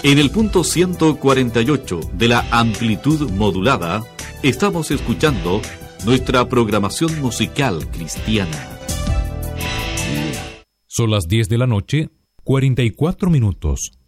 En el punto 148 de la amplitud modulada, estamos escuchando nuestra programación musical cristiana. Son las 10 de la noche, 44 minutos.